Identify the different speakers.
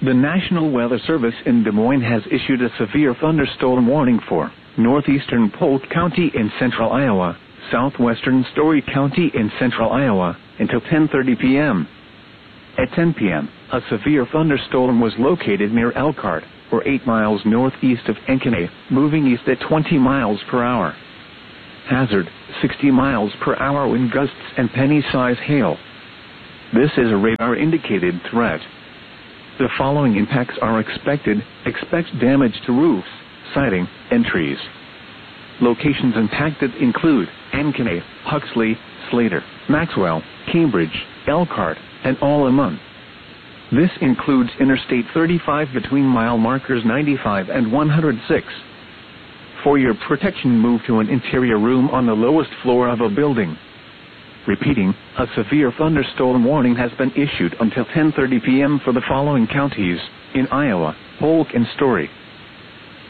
Speaker 1: The National Weather Service in Des Moines has issued a severe thunderstorm warning for northeastern Polk County in central Iowa, southwestern Story County in central Iowa, until 10:30 p.m. At 10 p.m., a severe thunderstorm was located near Elkhart, or 8 miles northeast of Ankeny, moving east at 20 miles per hour. Hazard, 60 miles per hour wind gusts and penny-size hail. This is a radar-indicated threat. The following impacts are expected. Expect damage to roofs, siding, and trees. Locations impacted include Ankeny, Huxley, Slater, Maxwell, Cambridge, Elkhart, and All-in-One. This includes Interstate 35 between mile markers 95 and 106. For your protection, move to an interior room on the lowest floor of a building. Repeating, a severe thunderstorm warning has been issued until 10:30 p.m. for the following counties in Iowa: Polk and Story.